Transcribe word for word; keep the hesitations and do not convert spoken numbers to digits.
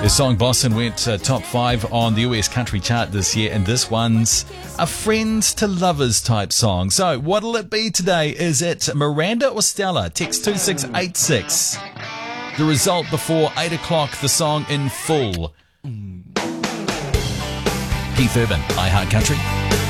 The song Boston went uh, top five on the U S country chart this year, and this one's a friends to lovers type song. So what'll it be today? Is it Miranda or Stella? Text two six eight six. The result before eight o'clock, the song in full. Keith Urban, iHeart Country.